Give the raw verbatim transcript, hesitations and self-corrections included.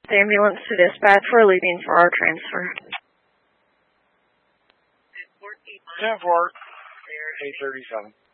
the ambulance to dispatch. We're leaving for our transfer. ten four, eight thirty-seven.